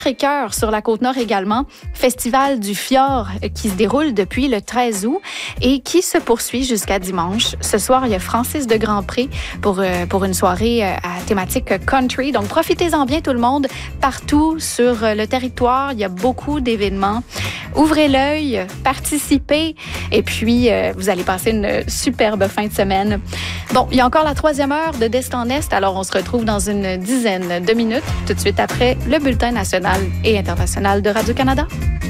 Sacré-Cœur sur la Côte-Nord également, Festival du Fjord qui se déroule depuis le 13 août et qui se poursuit jusqu'à dimanche. Ce soir, il y a Francis de Grandpré pour une soirée à thématique country. Donc, profitez-en bien tout le monde. Partout sur le territoire, il y a beaucoup d'événements. Ouvrez l'œil, participez et puis vous allez passer une superbe fin de semaine. Bon, il y a encore la 3e heure de d'Est en Est, alors on se retrouve dans une dizaine de minutes, tout de suite après le bulletin national et international de Radio-Canada.